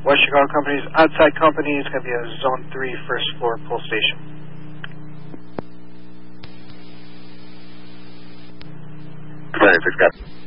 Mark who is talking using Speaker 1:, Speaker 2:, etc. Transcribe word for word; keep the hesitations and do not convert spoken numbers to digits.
Speaker 1: West Chicago Company's outside company is going to be a Zone three first floor pull station.
Speaker 2: Commander six, got